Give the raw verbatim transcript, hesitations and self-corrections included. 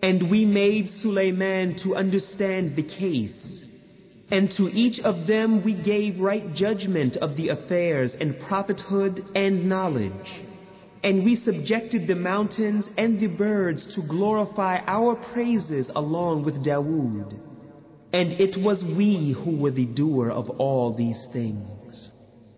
And we made Sulaiman to understand the case. And to each of them we gave right judgment of the affairs and prophethood and knowledge. And we subjected the mountains and the birds to glorify our praises along with Dawood. And it was we who were the doer of all these things.